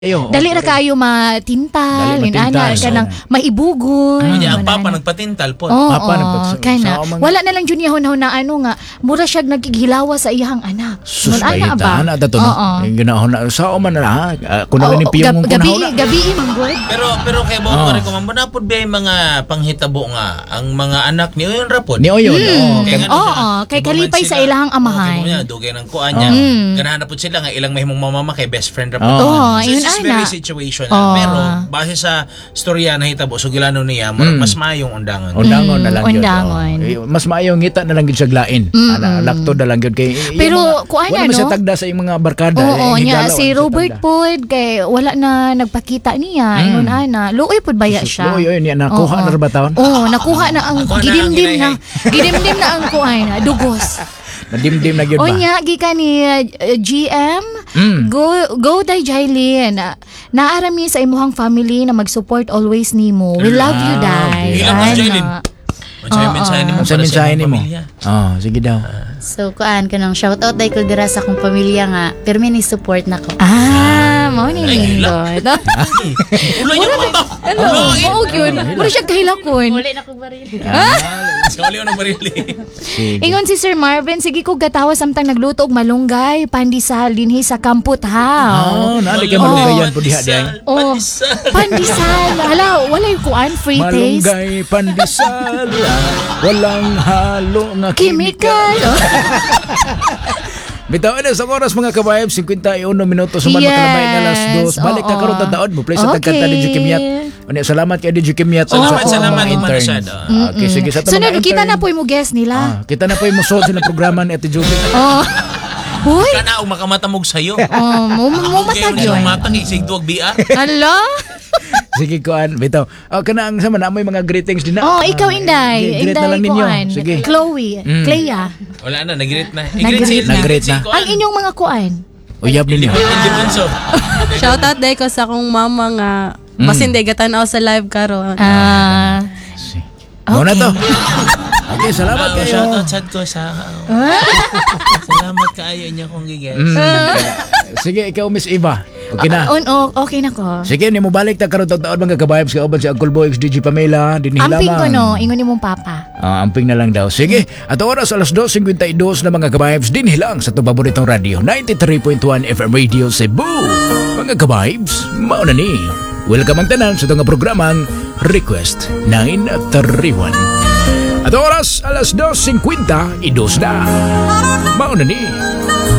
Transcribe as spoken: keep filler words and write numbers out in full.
Ayo, Dali na kayo matintal, Dali inana, matintal, kanang maibugon. Ano niya, ang wala papa na. nagpatintal po. Oo, Papa oo, nagpag- kana. sa mga- Wala na lang dyan yahon na ano nga, mura siya nagkigilawa sa iyang anak. Sus, Nun, ana kahit ba? na to no. Oo. Yung ginahon na sa man na ha. Ah, Kuno Oo, ni piyong gab- mong gabi, kunahon na. gabi, manggod. Pero pero kay mo Oh. ko rekomend mo napod ba yung mga panghitabo nga ang mga anak niyo yung rapod. Ni Oyon. Hmm. oo. Kaya Kan- nga, Oo, kay iba man kalipay sa sila. ilahang amahan. Oo, kay mo dugay ng kuan niya. Mm. Ganahan po sila nga ilang mahimong mamama kay best friend rapod. Oo. Oo, So, yun this is ana. very situational. Oo. Pero base sa storya na hitabo so gilano niya, murag Mm. mas mayong undangan. Undangon na lang yun. undangon. oh. Eh, Mas maayo ngita na lang yun sa glain. Ana, lakto na lang yun. Kay, yung Pero, mga- kuan wala na, man siya no? tagda sa yung mga barkada. Oo, eh, niya higalaw, si ano siya Robert tagda. pod kay wala na nagpakita niya. Mm. Ingon ana, luoy pod baya Sus, siya. luoy, yun, yan, nakuha Oo. na rin ba taon? Oo, nakuha na ang Nakuha na ang gidimdim na. hinay-hay. Gidimdim na ang kuan, dugos. Nadimdim na yun O ba? nya gikan ni uh, G M, Mm. go go day Jailin. Na, naarami sa imuhang family na mag-support always nimo. We love you, Ah, Day. Ilang mas Ana. Jailin? Mansay Oo. mensahe nimo Ang sa para sa mensahe imong ni mo. pamilya. Oh, sige daw. So, kuan ka nang shoutout day ko dira sa akong pamilya nga. Pero may support na ko. Ah, mao ni Ay, Lindot. Ulo niyo po to. Hello. Oo, yun. Mura siya kahilakon. Uli na ko baril. Sa uli ng barili. Sige. Ingon si Sir Marvin, sige ko gatawa samtang nagluto og malunggay, pandisal dinhi sa Kamput Oh, House. nali kay malunggayan po diha diha. Oh, pandisal. Hala, wala yung kuan, free taste. Malunggay pandesal, walang halo nga Chemical. Bitaw na sa oras mga kabayab, fifty-one minutos suman Yes, makalabay nga alas dos. Balik ka oo. karon ta taon mo play sa Okay. tagkanta ni Jukimiat. Ano salamat kay Di Jukimiat sa Salamat, sa salamat, mga Umar interns. Rashad. Ah, Okay, sige sa So, mga kita na intern. po yung guest nila. Ah, kita na po yung musod sa programa ni Ate Juki. Oh. Hoy, Kana og makamatamog sayo. oh, mo mo matag Kaya yun. matang isig duwag biya. Hala? Sige kuan, bitaw. Oh, kana ang sama na may mga greetings din na. Oh, ikaw Ah, Inday. greet na lang Inday ninyo. kuan. Sige. Chloe, Mm. Clea. Wala na, nag-greet na. Nag-greet na. Nag-greet na. Ang inyong mga kuan. Uyab ninyo. Hindi bunso. Shoutout day ko sa akong mama nga basin day gatanaw sa live karon. Ah. Mo na to. Okay, salamat Ah, kayo. shoutout sad ko sa Salamat kaayo niya kong gigas. Mm. Sige, ikaw Miss Eva. Okay na. On, oh, okay na ko. Sige, ni mo balik ta karon taon mga kabayabs ka uban si Uncle Boy X D J Pamela dinhi Amping ko lamang. no, ingon ni mong papa. Ah, amping na lang daw. Sige, at oras alas dos fifty-two na mga kabayabs din hilang sa to paboritong radio ninety-three point one F M Radio Cebu. Mga kabayabs, mao na ni. Welcome ang tanan sa itong programang Request nine three one. At oras alas dos fifty-two na. Mao na ni.